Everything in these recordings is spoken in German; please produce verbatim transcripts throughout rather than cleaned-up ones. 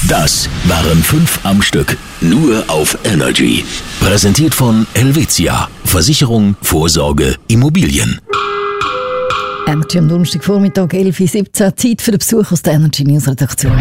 Das waren fünf am Stück, nur auf Energy. Präsentiert von Helvetia, Versicherung, Vorsorge, Immobilien. Energy am Donnerstagvormittag, elf Uhr siebzehn, Zeit für den Besuch aus der Energy News Redaktion.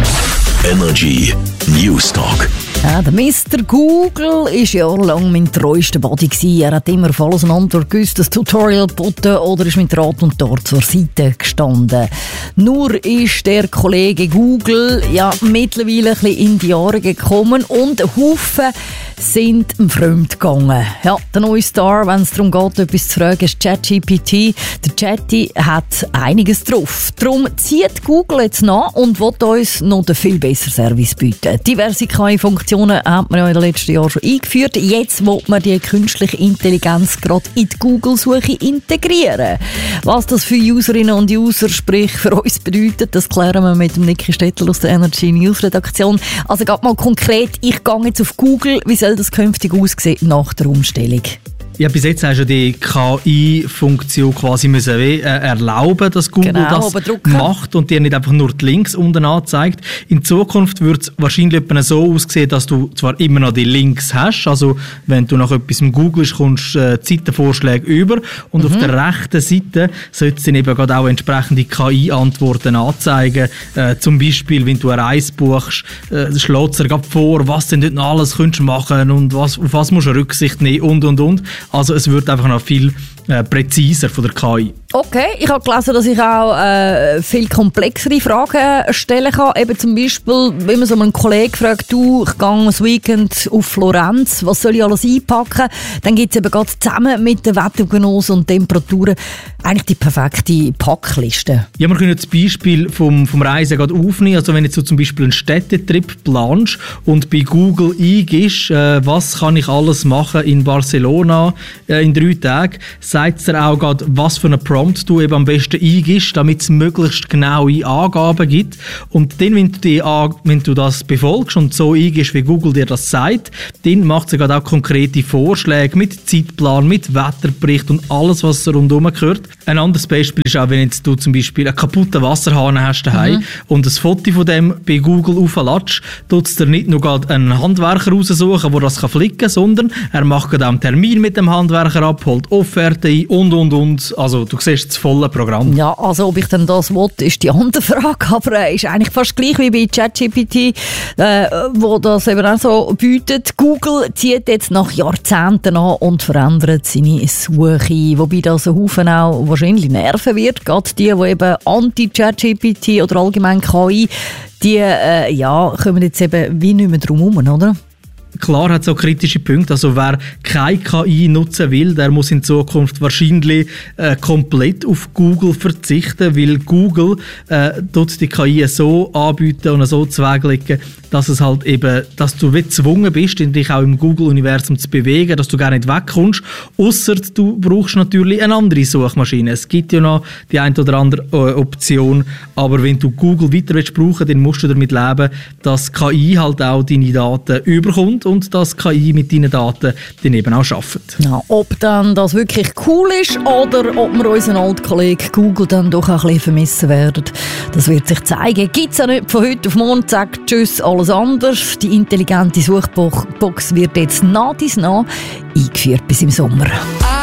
Energy News Talk. Ja, der Mister Google war jahrelang mein treuester Buddy gewesen. Er hat immer auf alles einander gewusst, das Tutorial geboten oder ist mit Rat und Tat zur Seite gestanden. Nur ist der Kollege Google ja mittlerweile ein bisschen in die Jahre gekommen und ein Haufen sind ihm fremd gegangen. Ja, der neue Star, wenn es darum geht, etwas zu fragen, ist ChatGPT. Der Chatty hat einiges drauf. Darum zieht Google jetzt nach und will uns noch einen viel besseren Service bieten. Diverse K I-Funktionen hat man ja in den letzten Jahren schon eingeführt. Jetzt will man die künstliche Intelligenz gerade in die Google-Suche integrieren. Was das für Userinnen und User, sprich für uns bedeutet, das klären wir mit dem Niki Stettler aus der Energy News Redaktion. Also geht mal konkret, ich gehe jetzt auf Google. Wie soll das künftig aussehen nach der Umstellung? Ja, bis jetzt hast du die K I-Funktion quasi müssen äh, erlauben, dass Google genau, das macht und dir nicht einfach nur die Links unten anzeigt. In Zukunft wird es wahrscheinlich etwa so aussehen, dass du zwar immer noch die Links hast, also wenn du nach etwas googelst, kommst du äh, Seitenvorschläge über und mhm. auf der rechten Seite sollte es dann eben gerade auch entsprechende K I-Antworten anzeigen. Äh, zum Beispiel, wenn du eine Reise buchst, äh, schlägt es dir gerade vor, was du dort noch alles könntest machen und was, auf was musst du Rücksicht nehmen und und und. Also es wird einfach noch viel äh, präziser von der K I. Okay, ich habe gelesen, dass ich auch äh, viel komplexere Fragen stellen kann. Eben zum Beispiel, wenn man so einen Kollegen fragt, du, ich gehe das Weekend auf Florenz, was soll ich alles einpacken? Dann gibt es eben gerade zusammen mit den Wetterprognosen und Temperaturen eigentlich die perfekte Packliste. Ja, wir können das Beispiel vom, vom Reisen gerade aufnehmen. Also wenn jetzt du zum Beispiel einen Städtetrip planst und bei Google eingibst, äh, was kann ich alles machen in Barcelona äh, in drei Tagen, sagt es dir auch gerade, was für eine Prompt du eben am besten eingibst, damit es möglichst genaue Angaben gibt. Und dann, wenn du, die, wenn du das befolgst und so eingibst, wie Google dir das sagt, dann macht sie gerade auch konkrete Vorschläge mit Zeitplan, mit Wetterbericht und alles, was rundherum gehört. Ein anderes Beispiel ist auch, wenn jetzt du zum Beispiel einen kaputten Wasserhahn hast daheim mhm. und ein Foto von dem bei Google aufladest, tut es dir nicht nur gerade einen Handwerker raussuchen, der das flicken kann, sondern er macht gerade auch einen Termin mit dem Handwerker ab, holt Offerte ein und, und, und. Also du siehst das volle Programm. Ja, also ob ich denn das will, ist die andere Frage, aber es äh, ist eigentlich fast gleich wie bei ChatGPT, äh, wo das eben auch so bietet. Google zieht jetzt nach Jahrzehnten an und verändert seine Suche, wobei das ein Haufen auch wahrscheinlich nerven wird, gerade die, die eben anti-ChatGPT oder allgemein K I, die äh, ja, kommen jetzt eben wie nicht mehr drum herum, oder? Klar hat es auch kritische Punkte. Also wer keine K I nutzen will, der muss in Zukunft wahrscheinlich äh, komplett auf Google verzichten, weil Google äh, tut die K I so anbieten und so zweglegen, dass es halt eben, dass du gezwungen bist, dich auch im Google-Universum zu bewegen, dass du gar nicht wegkommst, ausser du brauchst natürlich eine andere Suchmaschine. Es gibt ja noch die eine oder andere äh, Option, aber wenn du Google weiter willst brauchen, dann musst du damit leben, dass K I halt auch deine Daten überkommt und dass K I mit deinen Daten dann eben auch arbeitet. Ja, ob dann das wirklich cool ist oder ob wir unseren alten Kollegen Google dann doch auch ein bisschen vermissen werden, das wird sich zeigen. Gibt es ja nicht von heute auf morgen, sagt tschüss, alles anders. Die intelligente Suchbox wird jetzt nach dies nach eingeführt bis im Sommer.